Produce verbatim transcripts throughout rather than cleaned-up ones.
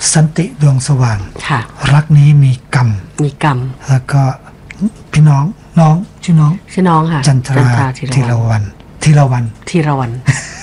สันติดวงสว่างค่ะรักนี้มีกรรมมีกรรมแล้วก็พี่น้องน้องชื่อน้องชื่อน้องค่ะจันทราธีรวันธีรวันธีรวัน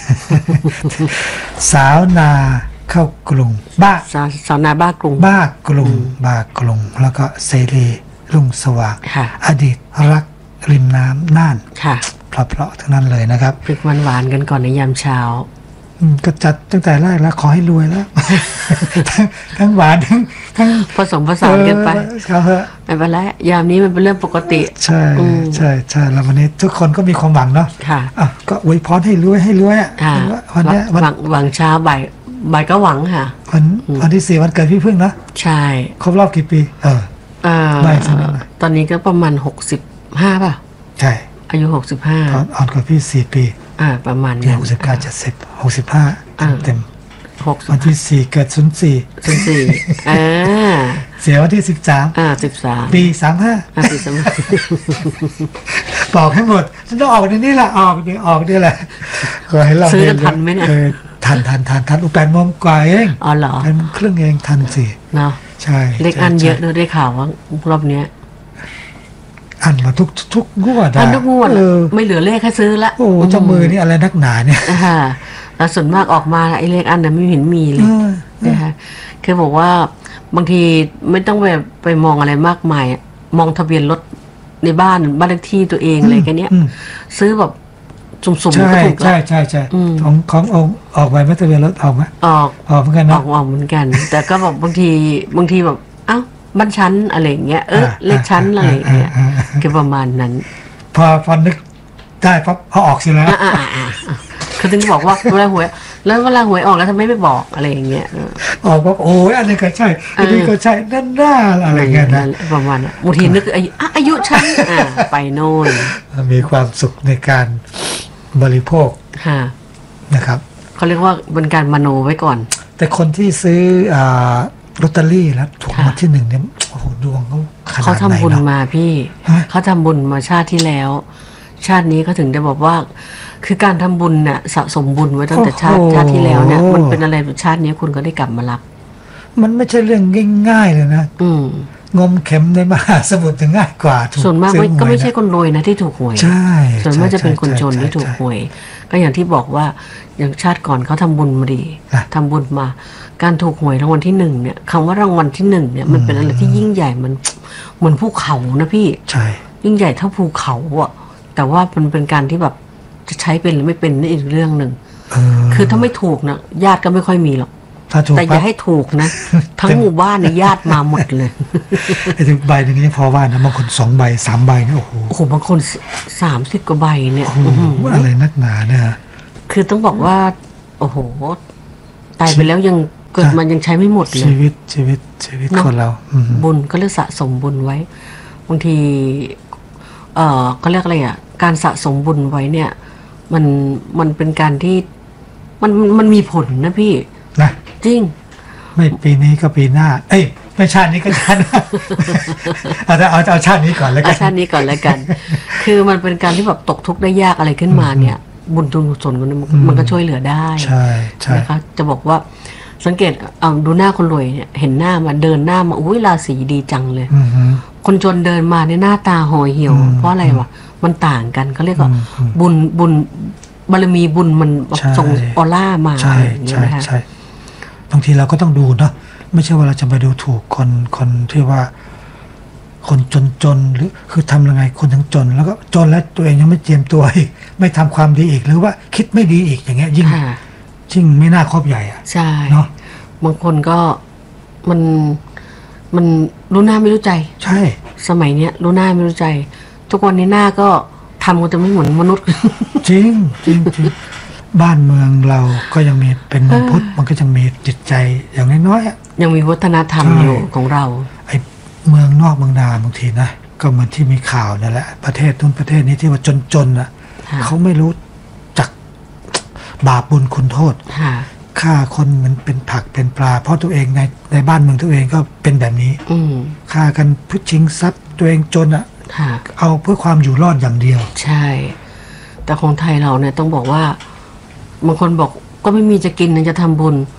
สาวนาเข้ากรุงบ้าสาวนาบ้ากรุงบ้ากรุงบ้ากรุงแล้วก็เสรีรุ่งสว่างอดีตรักริมน้ำน่านค่ะเพราะๆทั้งนั้นเลยนะครับพริกหวานๆกันก่อนในยามเช้าก็จัดตั้งแต่แรกแล้วขอให้รวยแล้ว ทั้งหวานทั้งทั้งผสมผสานกันไปไม่เป็นไรยามนี้มันเป็นเรื่องปกติใช่ใช่ใช่แล้ววันนี้ทุกคนก็มีความหวังเนาะค่ะอ่ะก็อวยพรให้รวยให้รวยอ่ะวันนี้หวังหวังเช้าบ่ายบ่ายก็หวังค่ะวันวันที่สี่วันเกิดพี่พึ่งนะใช่ครบรอบกี่ปีเออเออตอนนี้ก็ประมาณหกสิบห้าป่ะใช่อายุหกสิบห้าอ่อนกว่าพี่สี่ปีอ่าประมาณนี้หกสิบเก้าเจ็ดสิบหกสิบห้าเต็มหกวันที่สี่เกิดศูนย์สี่ศูนย์สี่อ่าเสียวันที่สิบสามอ่าสิบสามปีสามห้าอ่าปีสามบอกให้หมดฉันต้องออกในนี้แหละออกนี่ออกนี่แหละก็ให้เราซื้อทันไหมเนี่ยทันทันทันทันอุแปดโมงกว่าเองอ๋อเหรอเป็นครึ่งเองทันสิเนาะใช่เล็กอันเยอะด้วยได้ข่าวว่ารอบเนี้ยอันมาทุกทุกงวดอันทุกงวดไม่เหลือเลขให้ซื้อละโอ้เจ้ามือนี่อะไรนักหนาเนี่ยค่ะแล้วส่วนมากออกมาไอ้เลขอันนั้นไม่เห็นมีเลยนะคะคือบอกว่าบางทีไม่ต้องไปไปมองอะไรมากมายมองทะเบียนรถในบ้านบ้านเลขที่ตัวเองอะไรกันเนี้ยซื้อแบบสุ่มๆก็ถูกแล้วใช่ใช่ใช่ของขององค์ออกไปไม่ทะเบียนรถออกไหมออกออกเหมือนกันนะออกออกเหมือนกันแต่ก็แบบบางทีบางทีแบบเอ้าบ้านชั้นอะไรเงี้ยเออเลขชั้นอะไรเงี้ยก็ประมาณนั้นพอพอนึกได้ปั๊บพอออกสิแล้วคือถึงบอกว่าเวลาหวยแล้วเวลาหวยออกแล้วทำไมไม่บอกอะไรอย่างเงี้ยออกว่าโอ้ยอันนี้ก็ใช่อันนี้ก็ใช่นั่นน่าอะไรเงี้ยนะประมาณนั้นบางทีนึกอายุอายุชั้นไปโน่นมีความสุขในการบริโภคนะครับเขาเรียกว่าเป็นการมโนไว้ก่อนแต่คนที่ซื้อลอตเตอรี่แล้วถูกรางวัลที่หนึ่งเนี่ยโอ้โหดวงเขาขนาดไหนเขาทำบุญมาพี่เขาทำบุญมาชาติที่แล้วชาตินี้เขาถึงได้บอกว่าคือการทำบุญเนี่ยสะสมบุญไว้ตั้งแต่ชาติชาติที่แล้วเนี่ยมันเป็นอะไรชาตินี้คุณก็ได้กลับมารับมันไม่ใช่เรื่องง่ายๆเลยนะอืมงมเข็มในมหาสมุทรถึงง่ายกว่าส่วนมากก็ไม่ใช่คนรวยนะที่ถูกหวยใช่ส่วนมากจะเป็นคนจนที่ถูกหวยก็อย่างที่บอกว่าอย่างชาติก่อนเขาทำบุญมาดีทำบุญมาการถูกหวยรางวัลที่หนึ่งเนี่ยคำว่ารางวัลที่หนึ่งเนี่ยมันเป็นอะไรที่ยิ่งใหญ่มันเหมือนภูเขานะพี่ใช่ยิ่งใหญ่เท่าภูเขาอ่ะแต่ว่ามันเป็นการที่แบบจะใช้เป็นหรือไม่เป็นนี่อีกเรื่องหนึ่งคือถ้าไม่ถูกนะญาติก็ไม่ค่อยมีหรอกแต่อย่าให้ถูกนะทั้งหมู่บ้านเนี่ยญาติมาหมดเลยไอ้ถึงใบหนึ่งนี่พอว่านะบางคนสองใบสามใบเนี่ยโอ้โหโอ้โหบางคนสามสิบกว่าใบเนี่ยอะไรนักหนาเนี่ยคือต้องบอกว่าโอ้โหตายไปแล้วยังเกิดมันยังใช้ไม่หมดเลยชีวิตชีวิตชีวิตคนเราบุญก็เรียกสะสมบุญไว้บางทีเออเขาเรียกอะไรอ่ะการสะสมบุญไว้เนี่ยมันมันเป็นการที่มันมันมีผลนะพี่นะจริงไม่ปีนี้ก็ปีหน้าเอ้ยไม่ชาตินี้ก็ชาติเอาเอาเอาชาตินี้ก่อนแล้วกันเอาชาตินี้ก่อนแล้วกันคือมันเป็นการที่แบบตกทุกข์ได้ยากอะไรขึ้นมาเนี่ยบุญทุนกุศลมันก็ช่วยเหลือได้ใช่ใช่นะคะจะบอกว่าสังเกตเอาดูหน้าคนรวยเนี่ยเห็นหน้ามาเดินหน้ามาอุ้ยราศีดีจังเลยคนจนเดินมาในหน้าตาห่อเหี่ยวเพราะอะไรวะมันต่างกันเขาเรียกว่าบุญบุญบารมีบุญมันส่งออร่ามาอย่างเงี้ยนะคะบางทีเราก็ต้องดูเนาะไม่ใช่ว่าเราจะไปดูถูกคนคนที่ว่าคนจนจนหรือคือทำยังไงคนทั้งจนแล้วก็จนแล้วตัวเองยังไม่เตรียมตัวอีกไม่ทำความดีอีกหรือว่าคิดไม่ดีอีกอย่างเงี้ยยิ่งยิ่งไม่น่าครอบใหญ่อ่ะใช่เนาะบางคนก็มันมันรู้หน้าไม่รู้ใจใช่สมัยเนี้ยรู้หน้าไม่รู้ใจทุกวันนี้หน้าก็ทำกันจะไม่เหมือนมนุษย์จริงจริงจริงบ้านเมืองเราก็ยังมีเป็นเมืองพุทธมันก็ยังมีจิตใจอย่างน้อยๆยังมีวัฒนธรรมอยู่ของเราไอ้เมืองนอกเมืองนาบางทีนะก็เหมือนที่มีข่าวนั่นแหละประเทศนู้นประเทศนี้ที่ว่าจนๆอ่ะเขาไม่รู้จักบาปบุญคุณโทษฆ่าคนเหมือนเป็นผักเป็นปลาเพราะตัวเองในในบ้านเมืองตัวเองก็เป็นแบบนี้ฆ่ากันเพื่อชิงทรัพย์ตัวเองจนอ่ะเอาเพื่อความอยู่รอดอย่างเดียวใช่แต่ของไทยเราเนี่ยต้องบอกว่าบางคนบอกก็ไม่มีจะกินจะทำบุญ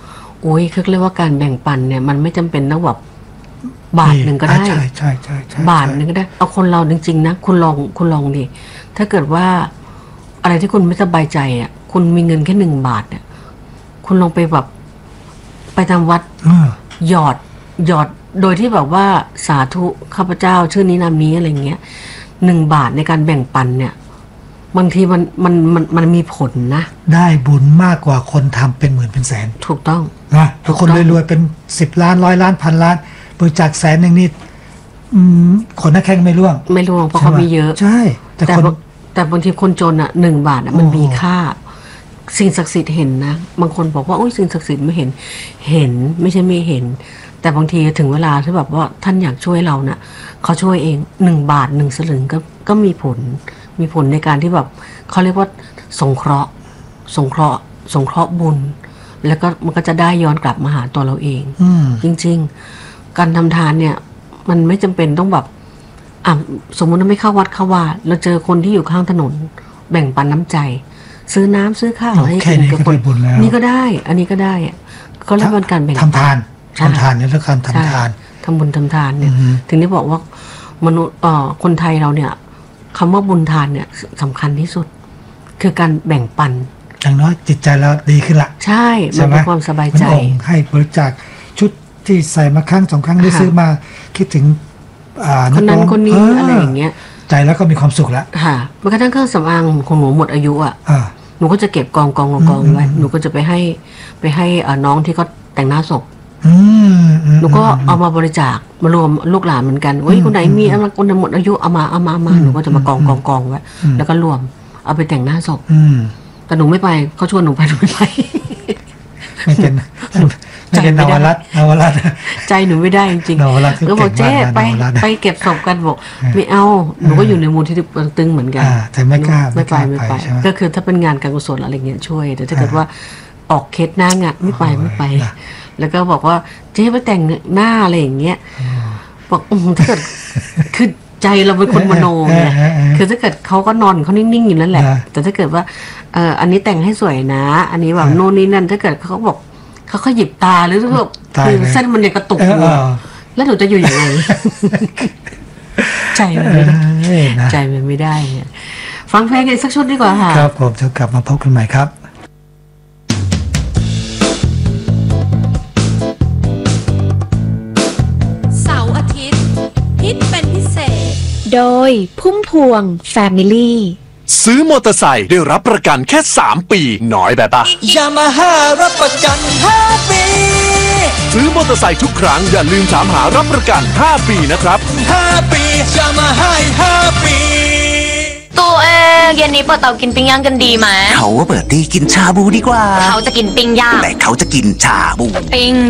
อุ้ยคือเรียกว่าการแบ่งปันเนี่ยมันไม่จำเป็นต้องแบบบาทหนึ่งก็ได้ใช่ใช่ใช่ใช่บาทหนึ่งก็ได้เอาคนเราจริงๆนะคุณลองคุณลองดิถ้าเกิดว่าอะไรที่คุณไม่สบายใจอ่ะคุณมีเงินแค่หนึ่งบาทเนี่ยคุณลองไปแบบไปทำวัดหยอดหยอดโดยที่แบบว่าสาธุข้าพเจ้าชื่อนี้นามนี้อะไรเงี้ยหนึ่งบาทในการแบ่งปันเนี่ยบางทีมันมันมันมันมีผลนะได้บุญมากกว่าคนทำเป็นหมื่นเป็นแสนถูกต้องนะถ้าคนรวยๆเป็นสิบล้านร้อยล้านพันล้านบริจาคแสนหนึ่งนี่คนนักแข่งไม่ร่วงไม่ร่วงเพราะเขามีเยอะใช่แต่คนแต่บางทีคนจนอ่ะหนึ่งบาทอ่ะมันมีค่าสิ่งศักดิ์สิทธิ์เห็นนะบางคนบอกว่าโอ้ยสิ่งศักดิ์สิทธิ์ไม่เห็นเห็นไม่ใช่ไม่เห็นแต่บางทีถึงเวลาที่แบบว่าท่านอยากช่วยเรานะเขาช่วยเองหนึ่งบาทหนึ่งสลึงก็ก็มีผลมีผลในการที่แบบเขาเรียกว่าสงเคราะห์สงเคราะห์สงเคราะห์บุญแล้วก็มันก็จะได้ย้อนกลับมาหาตัวเราเองจริงๆการทำทานเนี่ยมันไม่จำเป็นต้องแบบอ่ะสมมติว่าไม่เข้าวัดเข้าวาเราเจอคนที่อยู่ข้างถนนแบ่งปันน้ำใจซื้อน้ำซื้อข้าวให้กินกับคนนี่ก็ได้อันนี้ก็ได้ก็เรียกว่าการแบ่งทำทานทำทานเนี่ยเรื่องการทำทานทำบุญทำทานเนี่ยถึงได้บอกว่ามนุษย์เอ่อคนไทยเราเนี่ยคำว่าบุญทานเนี่ยสำคัญที่สุดคือการแบ่งปันอย่างน้อยจิตใจเราดีขึ้นละใช่มันเป็นความสบายใจให้บริจาคชุดที่ใส่มาครั้งสองครั้งได้ซื้อมาคิดถึงคนนั้นคนนี้อะไรอย่างเงี้ยใจแล้วก็มีความสุขแล้วค่ะแม้กระทั่งเครื่องสำอางของหนูหมดอายุอ่ะหนูก็จะเก็บกองกองกองไว้หนูก็จะไปให้ไปให้น้องที่เขาแต่งหน้าศพหนูก็เอามาบริจาคมารวมลูกหลานเหมือนกันเว้ยคนไหนมีอะไรคนหมดอายุเอามาเอามามาหนูก็จะมากองกองกองไว้แล้วก็รวมเอาไปแต่งหน้าศพแต่หนูไม่ไปเขาชวนหนูไปหนูไม่ไปไม่เป็นไม่เป็นนวรัตน์นวรัตน์ใจหนูไม่ได้จริงๆก็บอกเจ๊ไปไปเก็บศพกันบอกไม่เอาหนูก็อยู่ในมูลที่ตึงเหมือนกันแต่ไม่กล้าไม่ไปไม่ไปก็คือถ้าเป็นงานการกุศลอะไรเงี้ยช่วยแต่ถ้าเกิดว่าออกเคสหน้างานไม่ไปไม่ไปแล้วก็บอกว่าเจ๊ไปแต่งหน้าอะไรอย่างเงี้ยบอกอืมถ้าเกิดคือใจเราเป็นคนมโนไงคือถ้าเกิดเขาก็นอนเขานิ่งๆอยู่นั่นแหละแต่ถ้าเกิดว่าเอออันนี้แต่งให้สวยนะอันนี้แบบโน่นนี่นั่นถ้าเกิดเขาบอกเขาขยิบตาหรือแบบคือเส้นมันยังกระตุกอยู่แล้วหนูจะอยู่ยังไงใจมันไม่ได้ใจมันไม่ได้ฟังเพลงกันสักชุดดีกว่าค่ะครับผมจะกลับมาพบกันใหม่ครับเป็นพิเศษโดยพุ่มพวง Family ซื้อมอเตอร์ไซค์ได้รับประกันแค่สามปีน้อยแบบปะยามาฮ่ารับประกันห้าปีซื้อมอเตอร์ไซค์ทุกครั้งอย่าลืมถามหารับประกันห้าปีนะครับห้าปียามาฮ่าห้าปีตัวเองเย็นนี้เปิดเตากินปิ้งย่างกันดีไหมเขาว่าเปิดที่กินชาบูดีกว่าเขาจะกินปิ้งย่างแต่เขาจะกินชาบูปิ้ง